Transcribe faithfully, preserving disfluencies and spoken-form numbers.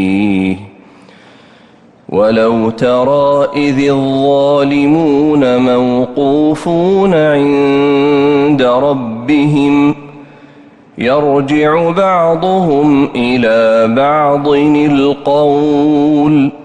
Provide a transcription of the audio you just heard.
ولو ترى إذ الظالمون موقوفون عند ربهم يرجع بعضهم إلى بعض القول